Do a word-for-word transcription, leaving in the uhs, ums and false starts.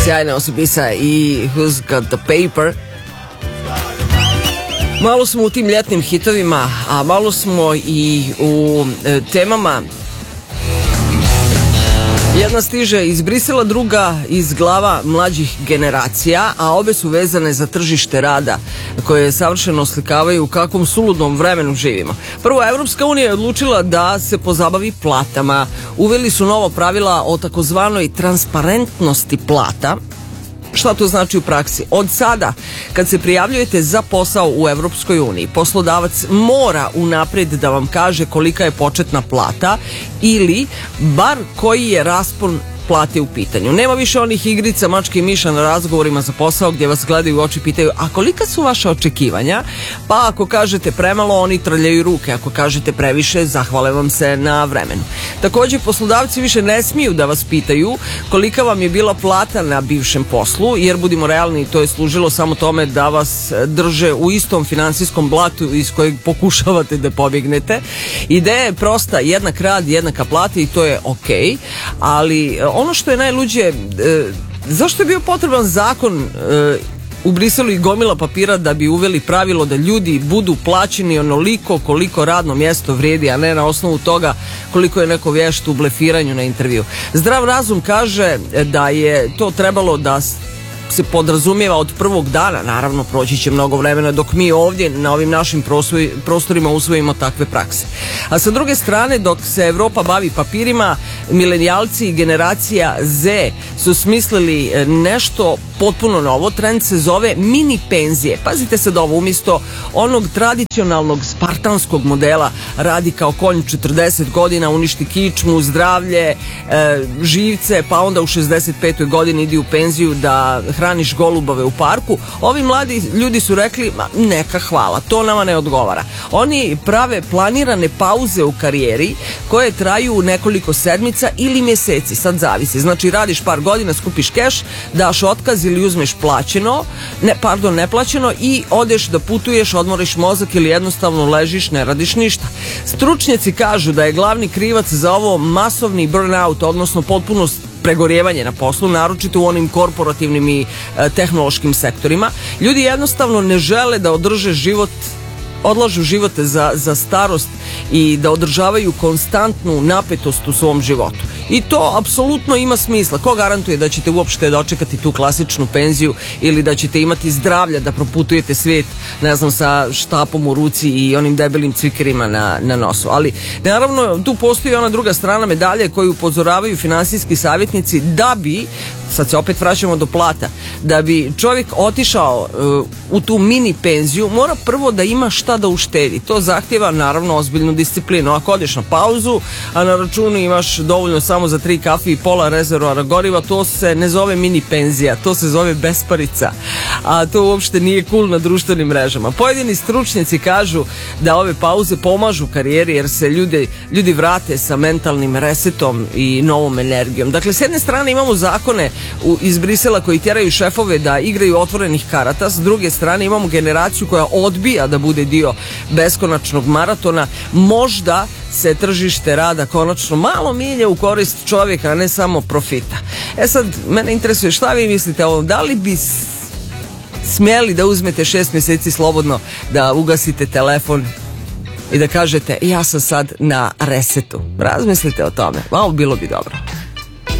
Sjajna osupisa i Who's Got the Paper. Malo smo u tim ljetnim hitovima, a malo smo i u e, temama. Jedna stiže iz Brisela, druga iz glava mlađih generacija, a obe su vezane za tržište rada, koje savršeno oslikavaju u kakvom suludnom vremenu živimo. Prvo, Evropska unija je odlučila da se pozabavi platama. Uveli su novo pravila o takozvanoj transparentnosti plata. Šta to znači u praksi? Od sada, kad se prijavljujete za posao u Evropskoj uniji, poslodavac mora unaprijed da vam kaže kolika je početna plata ili bar koji je raspon plate u pitanju. Nema više onih igrica mačke i miša na razgovorima za posao gdje vas gledaju u oči i pitaju: a kolika su vaša očekivanja? Pa ako kažete premalo, oni trljaju ruke. Ako kažete previše, zahvale vam se na vremenu. Također, poslodavci više ne smiju da vas pitaju kolika vam je bila plata na bivšem poslu, jer budimo realni, to je služilo samo tome da vas drže u istom finansijskom blatu iz kojeg pokušavate da pobjegnete. Ideja je prosta: jednak rad, jednaka plata, i to je okej, ali ono što je najluđe, e, zašto je bio potreban zakon e, u Briselu i gomila papira da bi uveli pravilo da ljudi budu plaćeni onoliko koliko radno mjesto vrijedi, a ne na osnovu toga koliko je neko vješt u blefiranju na intervju. Zdrav razum kaže da je to trebalo da se podrazumijeva od prvog dana. Naravno, proći će mnogo vremena dok mi ovdje na ovim našim prostorima usvojimo takve prakse. A sa druge strane, dok se Evropa bavi papirima, milenijalci i generacija Z su smislili nešto potpuno novo. Trend se zove mini penzije. Pazite sad ovo, umjesto onog tradicionalnog spartanskog modela radi kao konj četrdeset godina, uništi kičmu, zdravlje, e, živce, pa onda u šezdeset petoj godini idi u penziju da hraniš golubove u parku. Ovi mladi ljudi su rekli: ma, neka, hvala, to nama ne odgovara. Oni prave planirane pauze u karijeri koje traju nekoliko sedmica ili mjeseci, sad zavisi. Znači, radiš par godina, skupiš keš, daš otkaz ili uzmeš plaćeno, ne, pardon, neplaćeno, i odeš da putuješ, odmoriš mozak ili jednostavno ležiš, ne radiš ništa. Stručnjaci kažu da je glavni krivac za ovo masovni burnout, odnosno potpunost pregorjevanje na poslu, naročito u onim korporativnim i e, tehnološkim sektorima. Ljudi jednostavno ne žele da održe život, odlažu živote za, za starost i da održavaju konstantnu napetost u svom životu. I to apsolutno ima smisla. Ko garantuje da ćete uopšte dočekati tu klasičnu penziju ili da ćete imati zdravlja da proputujete svijet, ne znam, sa štapom u ruci i onim debelim cvikerima na, na nosu. Ali naravno tu postoji ona druga strana medalje koju upozoravaju finansijski savjetnici da bi, sad se opet vraćamo do plata, da bi čovjek otišao uh, u tu mini penziju, mora prvo da ima šta da uštedi. To zahtjeva naravno ozbiljnu disciplinu. Ako odeš na pauzu, a na računu imaš dovoljno samo za tri kafe i pola rezervoara goriva, to se ne zove mini penzija, to se zove besparica. A to uopšte nije cool na društvenim mrežama. Pojedini stručnjaci kažu da ove pauze pomažu karijeri jer se ljudi, ljudi vrate sa mentalnim resetom i novom energijom. Dakle, s jedne strane imamo zakone u, iz Brisela koji tjeraju šefove da igraju otvorenih karata, s druge strane imamo generaciju koja odbija da bude dio beskonačnog maratona. Možda se tržište rada konačno malo mijenja u korist čovjeka, a ne samo profita. E sad, mene interesuje šta vi mislite o ovom. Da li bi smjeli da uzmete šest mjeseci slobodno, da ugasite telefon i da kažete: ja sam sad na resetu? Razmislite o tome, malo bilo bi dobro.